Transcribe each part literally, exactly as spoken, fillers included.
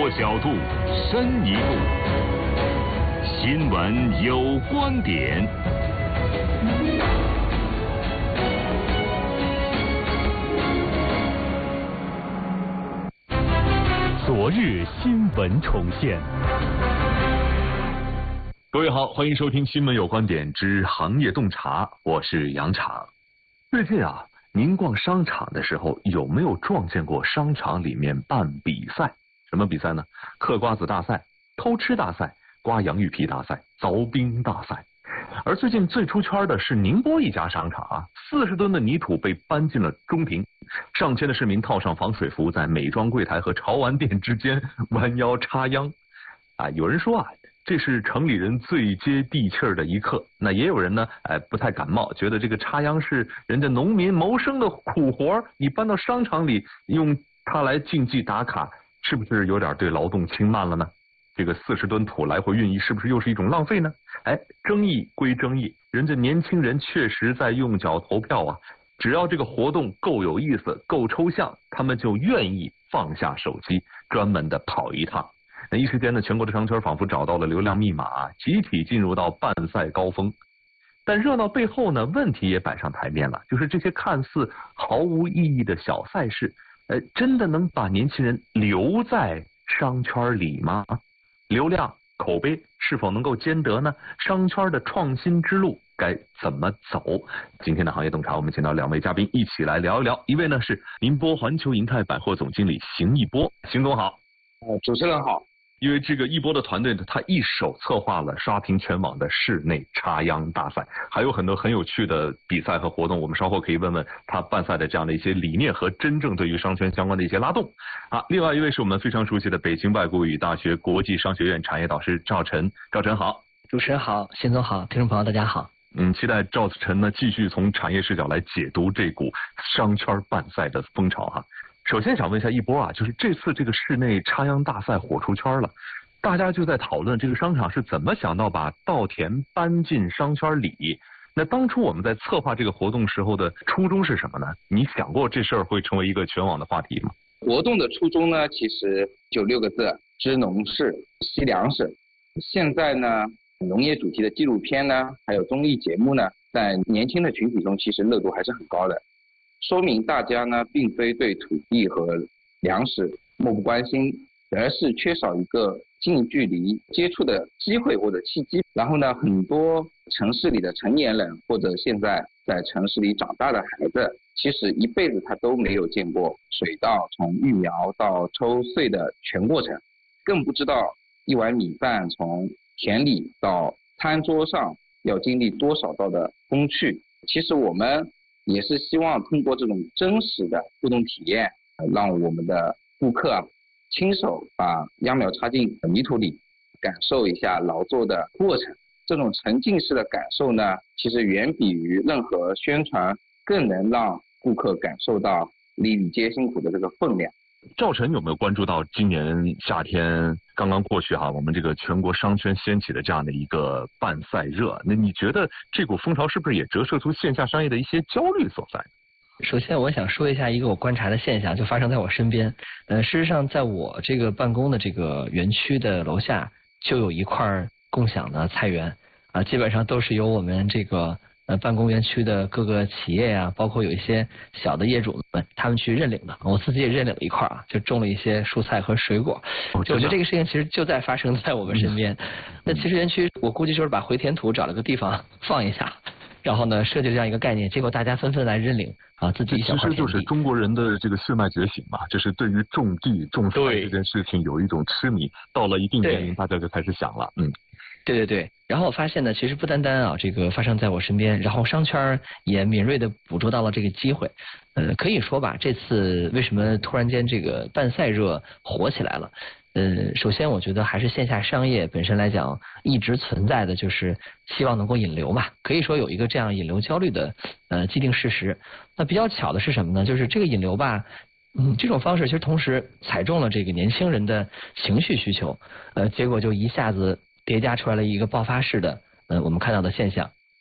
多角度，深一步。新闻有观点。昨日新闻重现。各位好，欢迎收听《新闻有观点之行业洞察》，我是杨昶。最近啊，您逛商场的时候有没有撞见过商场里面办比赛？什么比赛呢？嗑瓜子大赛、偷吃大赛、刮洋芋皮大赛、凿冰大赛。而最近最出圈的是宁波一家商场啊，四十吨的泥土被搬进了中庭，上千的市民套上防水服，在美妆柜台和潮玩店之间弯腰插秧。啊，有人说啊，这是城里人最接地气儿的一刻。那也有人呢，哎，不太感冒，觉得这个插秧是人家农民谋生的苦活，你搬到商场里用它来竞技打卡，是不是有点对劳动轻慢了呢？这个四十吨土来回运移，是不是又是一种浪费呢？哎，争议归争议，人家年轻人确实在用脚投票啊。只要这个活动够有意思、够抽象，他们就愿意放下手机，专门的跑一趟。那一时间呢，全国的商圈仿佛找到了流量密码，集体进入到办赛高峰。但热闹背后呢，问题也摆上台面了，就是这些看似毫无意义的小赛事，呃，真的能把年轻人留在商圈里吗？流量、口碑是否能够兼得呢？商圈的创新之路该怎么走？今天的行业洞察，我们请到两位嘉宾一起来聊一聊。一位呢是宁波环球银泰百货总经理邢一波，邢总好。 呃，主持人好。 因为这个一波的团队呢，他一手策划了刷屏全网的室内插秧大赛，还有很多很有趣的比赛和活动，我们稍后可以问问他办赛的这样的一些理念和真正对于商圈相关的一些拉动。啊，另外一位是我们非常熟悉的北京外国语大学国际商学院产业导师赵晨，赵晨好。 主持人好，邢总好，听众朋友大家好。 嗯，期待赵晨呢继续从产业视角来解读这股商圈办赛的风潮哈。首先想问一下一波啊，就是这次这个室内插秧大赛火出圈了，大家就在讨论这个商场是怎么想到把稻田搬进商圈里。那当初我们在策划这个活动时候的初衷是什么呢？你想过这事儿会成为一个全网的话题吗？ 活动的初衷呢，其实就六个字：知农事，惜粮食。现在呢，农业主题的纪录片呢，还有综艺节目呢，在年轻的群体中其实热度还是很高的。说明大家呢，并非对土地和粮食漠不关心，而是缺少一个近距离接触的机会或者契机。然后呢，很多城市里的成年人或者现在在城市里长大的孩子，其实一辈子他都没有见过水稻从育苗到抽穗的全过程，更不知道一碗米饭从田里到餐桌上要经历多少道的工序。其实我们也是希望通过这种真实的互动体验，让我们的顾客啊亲手把秧苗插进泥土里，感受一下劳作的过程。这种沉浸式的感受呢，其实远比于任何宣传更能让顾客感受到粒粒皆辛苦的这个分量。 赵晨有没有关注到今年夏天刚刚过去哈，我们这个全国商圈掀起的这样的一个办赛热？那你觉得这股风潮是不是也折射出线下商业的一些焦虑所在？ 首先我想说一下一个我观察的现象，就发生在我身边。呃，事实上在我这个办公的这个园区的楼下就有一块共享的菜园啊，基本上都是由我们这个呃，办公园区的各个企业呀、啊，包括有一些小的业主们，他们去认领的。我自己也认领了一块啊，就种了一些蔬菜和水果。我觉得这个事情其实就在发生在我们身边。那其实园区我估计就是把回填土找了个地方放一下，然后呢设计了这样一个概念，结果大家纷纷来认领啊，自己一小块田地。 其实就是中国人的这个血脉觉醒嘛，就是对于种地种菜这件事情有一种痴迷，到了一定年龄大家就开始想了，嗯。 对对对，然后我发现呢，其实不单单啊，这个发生在我身边，然后商圈也敏锐的捕捉到了这个机会。呃，可以说吧，这次为什么突然间这个办赛热火起来了？呃，首先我觉得还是线下商业本身来讲一直存在的就是希望能够引流嘛，可以说有一个这样引流焦虑的呃既定事实。那比较巧的是什么呢？就是这个引流吧。嗯，这种方式其实同时踩中了这个年轻人的情绪需求，呃，结果就一下子叠加出来了一个爆发式的，呃，我们看到的现象。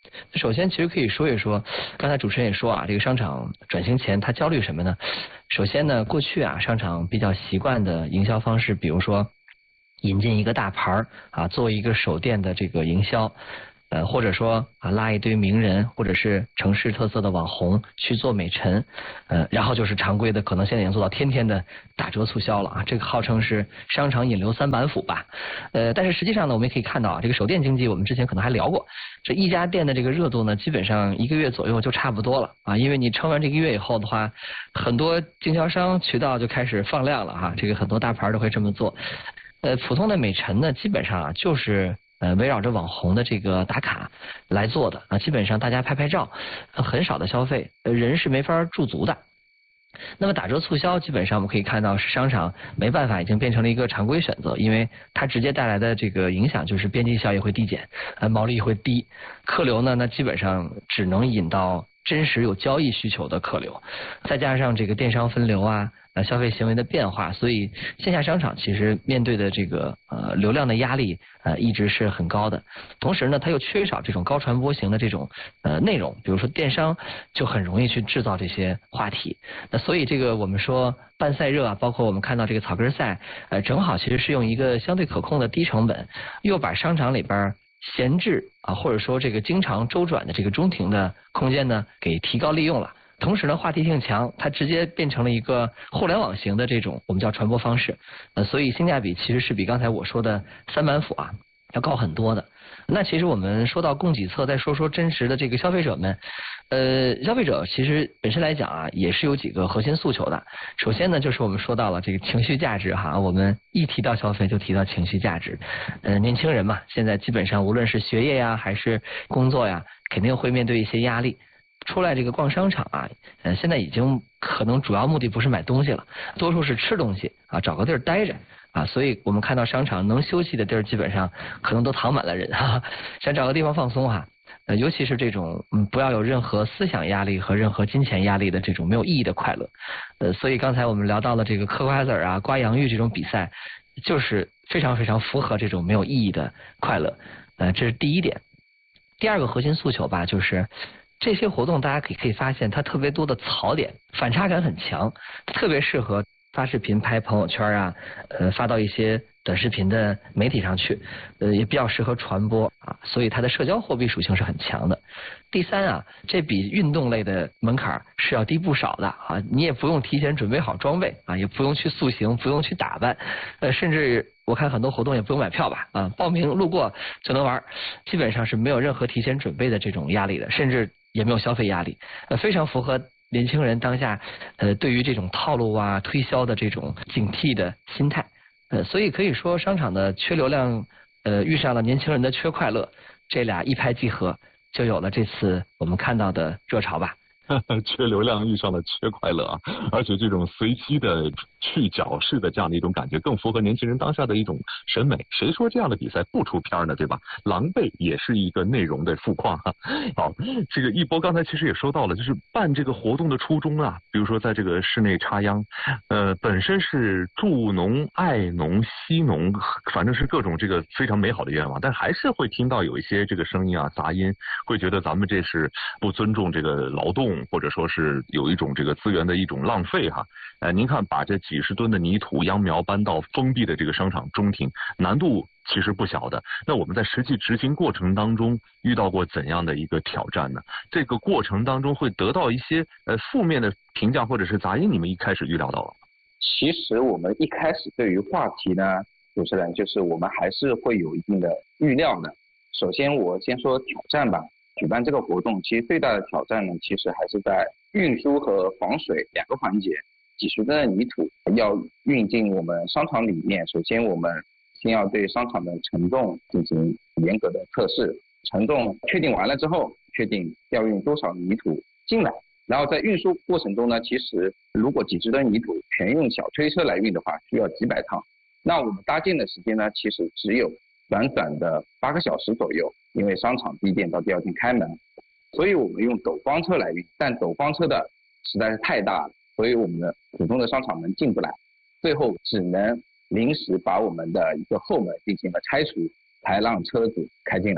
首先，其实可以说一说，刚才主持人也说啊，这个商场转型前他焦虑什么呢？首先呢，过去啊，商场比较习惯的营销方式，比如说引进一个大牌儿啊，做一个手店的这个营销。呃，或者说啊，拉一堆名人或者是城市特色的网红去做美陈，呃，然后就是常规的，可能现在已经做到天天的打折促销了啊，这个号称是商场引流三板斧吧。呃，但是实际上呢，我们也可以看到啊，这个手店经济我们之前可能还聊过，这一家店的这个热度呢，基本上一个月左右就差不多了啊，因为你撑完这个月以后的话，很多经销商渠道就开始放量了哈、啊，这个很多大牌都会这么做。呃，普通的美陈呢，基本上啊就是。呃，围绕着网红的这个打卡来做的啊，基本上大家拍拍照，很少的消费，呃，人是没法驻足的。那么打折促销，基本上我们可以看到是商场没办法，已经变成了一个常规选择，因为它直接带来的这个影响就是边际效益会递减，呃，毛利会低，客流呢，那基本上只能引到真实有交易需求的客流，再加上这个电商分流啊。呃，消费行为的变化，所以线下商场其实面对的这个呃流量的压力呃一直是很高的。同时呢，它又缺少这种高传播型的这种呃内容，比如说电商就很容易去制造这些话题。那所以这个我们说办赛热啊，包括我们看到这个草根赛，呃，正好其实是用一个相对可控的低成本，又把商场里边闲置啊或者说这个经常周转的这个中庭的空间呢给提高利用了。同时呢，话题性强，它直接变成了一个互联网型的这种我们叫传播方式，呃，所以性价比其实是比刚才我说的三板斧啊要高很多的。那其实我们说到供给侧，再说说真实的这个消费者们，呃，消费者其实本身来讲啊，也是有几个核心诉求的。首先呢，就是我们说到了这个情绪价值哈，我们一提到消费就提到情绪价值。呃，年轻人嘛，现在基本上无论是学业呀还是工作呀，肯定会面对一些压力。出来这个逛商场啊，呃，现在已经可能主要目的不是买东西了，多数是吃东西啊，找个地儿待着啊，所以我们看到商场能休息的地儿基本上可能都躺满了人哈、啊，想找个地方放松哈、啊，呃，尤其是这种嗯不要有任何思想压力和任何金钱压力的这种没有意义的快乐，呃，所以刚才我们聊到了这个嗑瓜子啊、刮洋芋这种比赛，就是非常非常符合这种没有意义的快乐，呃，这是第一点。第二个核心诉求吧，就是。这些活动大家可以可以发现，它特别多的槽点，反差感很强，特别适合发视频、拍朋友圈啊，呃，发到一些短视频的媒体上去，呃，也比较适合传播啊，所以它的社交货币属性是很强的。第三啊，这比运动类的门槛是要低不少的啊，你也不用提前准备好装备啊，也不用去塑形，不用去打扮，呃，甚至。我看很多活动也不用买票吧，啊，报名路过就能玩，基本上是没有任何提前准备的这种压力的，甚至也没有消费压力，呃，非常符合年轻人当下呃对于这种套路啊推销的这种警惕的心态，呃，所以可以说商场的缺流量，呃，遇上了年轻人的缺快乐，这俩一拍即合，就有了这次我们看到的热潮吧。 缺流量遇上了缺快乐啊，而且这种随机的去角式的这样的一种感觉，更符合年轻人当下的一种审美。谁说这样的比赛不出片呢？对吧？狼狈也是一个内容的富矿哈。好，这个一波刚才其实也说到了，就是办这个活动的初衷啊，比如说在这个室内插秧，呃，本身是助农、爱农、惜农，反正是各种这个非常美好的愿望，但还是会听到有一些这个声音啊、杂音，会觉得咱们这是不尊重这个劳动。或者说是有一种这个资源的一种浪费哈，呃，您看把这几十吨的泥土秧苗搬到封闭的这个商场中庭，难度其实不小的。那我们在实际执行过程当中遇到过怎样的一个挑战呢？这个过程当中会得到一些呃负面的评价或者是杂音，你们一开始预料到了？ 其实我们一开始对于话题呢，主持人就是我们还是会有一定的预料的。首先我先说挑战吧。举办这个活动，其实最大的挑战呢，其实还是在运输和防水两个环节。几十吨的泥土要运进我们商场里面，首先我们先要对商场的承重进行严格的测试，承重确定完了之后，确定要运多少泥土进来。然后在运输过程中呢，其实如果几十吨泥土全用小推车来运的话，需要几百趟。那我们搭建的时间呢，其实只有短短的八个小时左右。因为商场第一天到第二天开门，所以我们用斗方车来运，但斗方车的实在是太大了，所以我们的普通的商场门进不来，最后只能临时把我们的一个后门进行了拆除，才让车主开进来。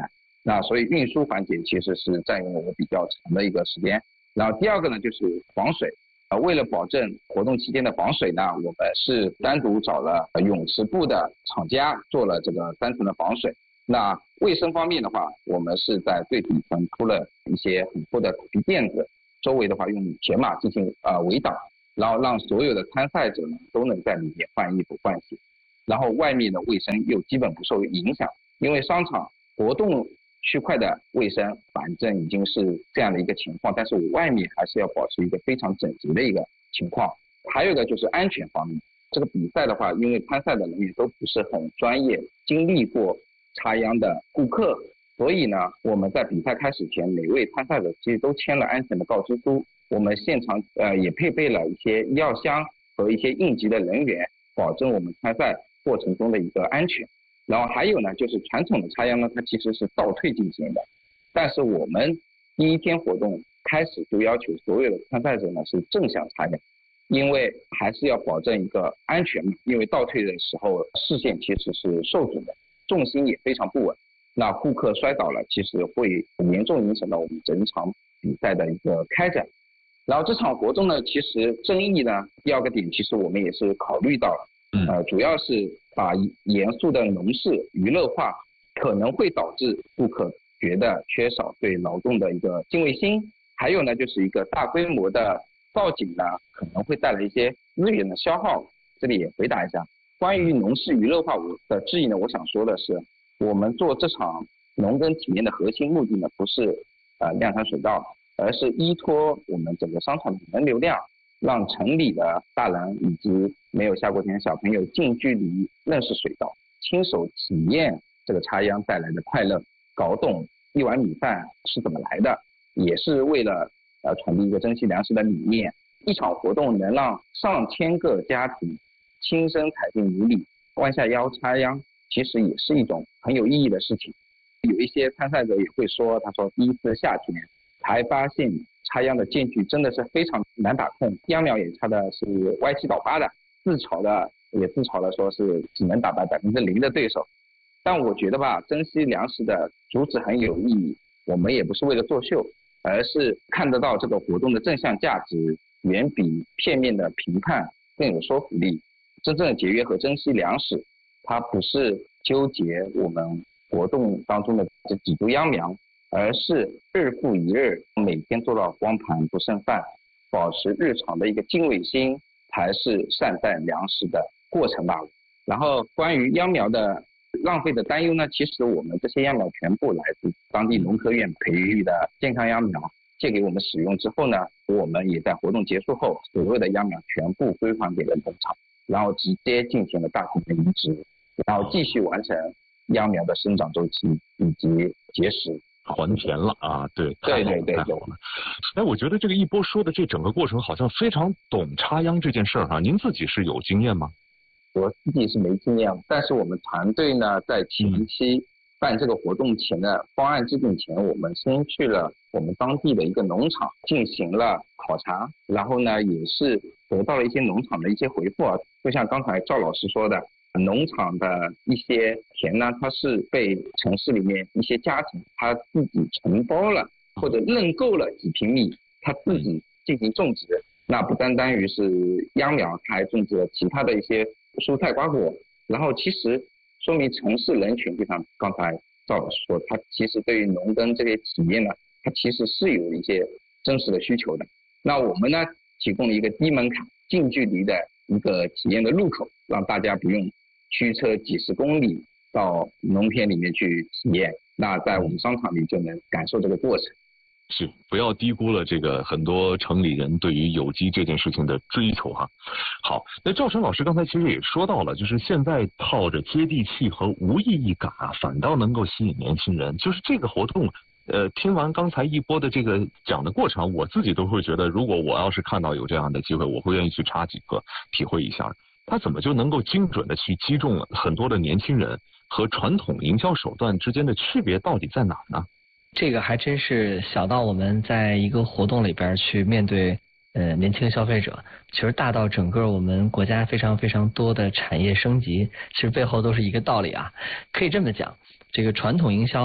那所以运输环节其实是占用了我比较长的一个时间。然后第二个呢就是防水，呃，为了保证活动期间的防水呢，我们是单独找了泳池部的厂家做了这个三层的防水。那卫生方面的话，我们是在最底层铺了一些很厚的土皮垫子，周围的话用铁马进行呃围挡，然后让所有的参赛者呢都能在里面换衣服换鞋，然后外面的卫生又基本不受影响，因为商场活动区块的卫生反正已经是这样的一个情况，但是我外面还是要保持一个非常整洁的一个情况。还有一个就是安全方面，这个比赛的话，因为参赛的人员都不是很专业，经历过插秧的顾客，所以呢，我们在比赛开始前，每位参赛者其实都签了安全的告知书。我们现场呃也配备了一些医药箱和一些应急的人员，保证我们参赛过程中的一个安全。然后还有呢，就是传统的插秧呢，它其实是倒退进行的，但是我们第一天活动开始就要求所有的参赛者呢是正向插秧，因为还是要保证一个安全嘛，因为倒退的时候视线其实是受损的，重心也非常不稳，那顾客摔倒了，其实会严重影响到我们整场比赛的一个开展。然后这场活动呢，其实争议呢，第二个点其实我们也是考虑到了，呃，主要是把严肃的农事娱乐化，可能会导致顾客觉得缺少对劳动的一个敬畏心，还有呢，就是一个大规模的造景呢，可能会带来一些资源的消耗。这里也回答一下关于农事娱乐化我的质疑呢，我想说的是，我们做这场农耕体验的核心目的呢，不是呃量产水稻，而是依托我们整个商场的人流量，让城里的大人以及没有下过田的小朋友近距离认识水稻，亲手体验这个插秧带来的快乐，搞懂一碗米饭是怎么来的，也是为了呃传递一个珍惜粮食的理念。一场活动能让上千个家庭亲身踩进泥里，弯下腰插秧，其实也是一种很有意义的事情。有一些参赛者也会说，他说第一次夏天才发现插秧的间距真的是非常难把控，秧苗也插的是歪七倒八的，自嘲的也自嘲的说是只能打败百分之零的对手。但我觉得吧，珍惜粮食的主旨很有意义，我们也不是为了作秀，而是看得到这个活动的正向价值，远比片面的评判更有说服力。真正的节约和珍惜粮食，它不是纠结我们活动当中的这几株秧苗，而是日复一日，每天做到光盘不剩饭，保持日常的一个敬畏心，才是善待粮食的过程吧。然后关于秧苗的浪费的担忧呢，其实我们这些秧苗全部来自当地农科院培育的健康秧苗，借给我们使用之后呢，我们也在活动结束后，所有的秧苗全部归还给了农场，然后直接进行了大型的移植，然后继续完成秧苗的生长周期以及结实。 还田了啊，对， 对对对对。 哎，我觉得这个一波说的这整个过程好像非常懂插秧这件事儿哈，您自己是有经验吗？ 我自己是没经验，但是我们团队呢，在前期办这个活动前的方案制定前，我们先去了我们当地的一个农场进行了考察，然后呢，也是得到了一些农场的一些回复啊，就像刚才赵老师说的，农场的一些田呢，它是被城市里面一些家庭他自己承包了或者认购了几平米，他自己进行种植，那不单单于是秧苗，他还种植了其他的一些蔬菜瓜果，然后其实说明城市人群，就像刚才赵老师说，他其实对于农耕这个体验呢，他其实是有一些真实的需求的。那我们呢，提供了一个低门槛、近距离的一个体验的入口，让大家不用驱车几十公里到农田里面去体验，那在我们商场里就能感受这个过程。 是，不要低估了这个很多城里人对于有机这件事情的追求哈。好，那赵晨老师刚才其实也说到了，就是现在靠着接地气和无意义感啊，反倒能够吸引年轻人。就是这个活动，呃，听完刚才一波的这个讲的过程，我自己都会觉得，如果我要是看到有这样的机会，我会愿意去插几个，体会一下。他怎么就能够精准的去击中很多的年轻人？和传统营销手段之间的区别到底在哪呢？ 这个还真是小到我们在一个活动里边去面对呃年轻消费者，其实大到整个我们国家非常非常多的产业升级，其实背后都是一个道理啊。可以这么讲，这个传统营销啊，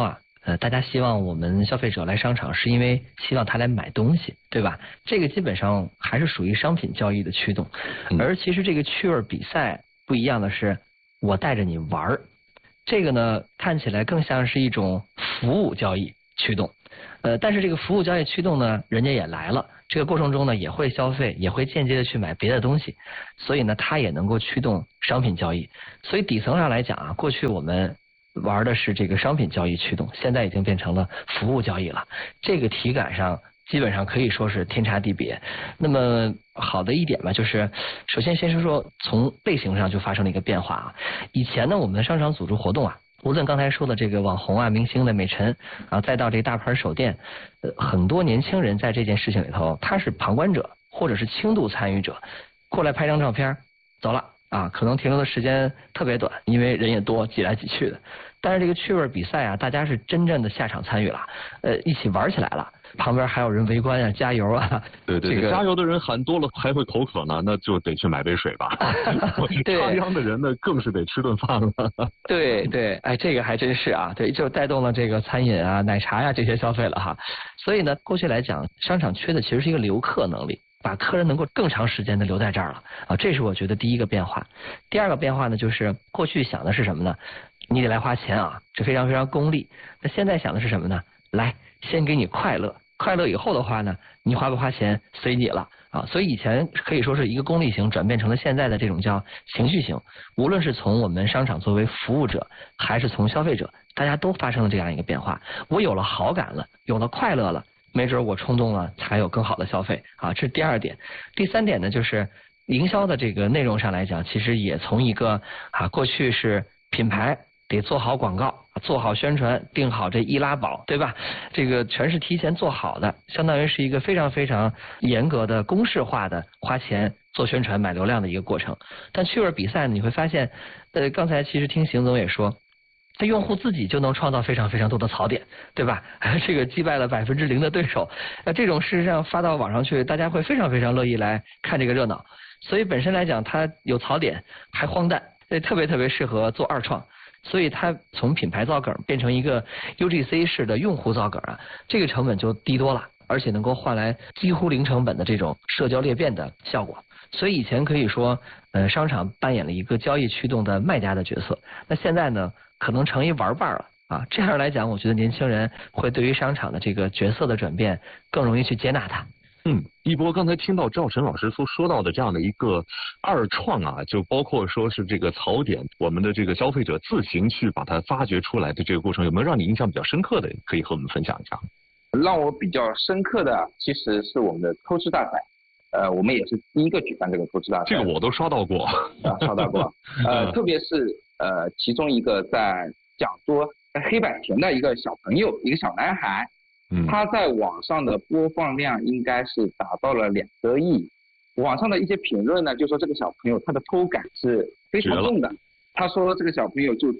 呃，大家希望我们消费者来商场是因为希望他来买东西，对吧？这个基本上还是属于商品交易的驱动。而其实这个趣味比赛不一样的是，我带着你玩儿，这个呢看起来更像是一种服务交易驱动。呃，但是这个服务交易驱动呢，人家也来了，这个过程中呢也会消费，也会间接的去买别的东西，所以呢它也能够驱动商品交易。所以底层上来讲啊，过去我们玩的是这个商品交易驱动，现在已经变成了服务交易了，这个体感上基本上可以说是天差地别。那么好的一点嘛，就是首先先是说从类型上就发生了一个变化啊。以前呢我们的商场组织活动啊，无论刚才说的这个网红啊、明星的美陈啊，再到这个大牌手店，呃，很多年轻人在这件事情里头，他是旁观者或者是轻度参与者，过来拍张照片，走了啊，可能停留的时间特别短，因为人也多，挤来挤去的。但是这个趣味比赛啊，大家是真正的下场参与了，呃，一起玩起来了。旁边还有人围观啊，加油啊！ 对对对，这个、加油的人喊多了还会口渴呢，那就得去买杯水吧。插秧的人呢，更是得吃顿饭了。 对对，哎，这个还真是啊，对，就带动了这个餐饮啊、奶茶呀、啊、这些消费了哈。所以呢，过去来讲，商场缺的其实是一个留客能力，把客人能够更长时间的留在这儿了啊，这是我觉得第一个变化。第二个变化呢，就是过去想的是什么呢？你得来花钱啊，这非常非常功利。那现在想的是什么呢？来，先给你快乐，快乐以后的话呢，你花不花钱随你了啊。所以以前可以说是一个功利型转变成了现在的这种叫情绪型。无论是从我们商场作为服务者，还是从消费者，大家都发生了这样一个变化。我有了好感了，有了快乐了，没准我冲动了，才有更好的消费啊。这是第二点。第三点呢，就是营销的这个内容上来讲，其实也从一个啊过去是品牌得做好广告，做好宣传，定好这易拉宝，对吧？这个全是提前做好的，相当于是一个非常非常严格的公式化的花钱做宣传买流量的一个过程。但趣味比赛呢，你会发现，呃，刚才其实听邢总也说，他用户自己就能创造非常非常多的槽点，对吧？这个击败了百分之零的对手，那这种事实上发到网上去，大家会非常非常乐意来看这个热闹。所以本身来讲，它有槽点，还荒诞，特别特别适合做二创。所以它从品牌造梗变成一个 U G C 式的用户造梗啊，这个成本就低多了，而且能够换来几乎零成本的这种社交裂变的效果。所以以前可以说，呃，商场扮演了一个交易驱动的卖家的角色，那现在呢，可能成一玩伴了啊。这样来讲，我觉得年轻人会对于商场的这个角色的转变更容易去接纳它。 嗯，一波刚才听到赵晨老师所说到的这样的一个二创啊，就包括说是这个槽点，我们的这个消费者自行去把它发掘出来的这个过程，有没有让你印象比较深刻的，可以和我们分享一下？ 让我比较深刻的其实是我们的偷吃大赛，呃，我们也是第一个举办这个偷吃大赛， 这个我都刷到过， 啊，刷到过，呃，特别是呃其中一个在讲说黑板前的一个小朋友，一个小男孩。他在网上的播放量应该是达到了两个亿，网上的一些评论呢，就说这个小朋友他的偷感是非常重的，他说这个小朋友就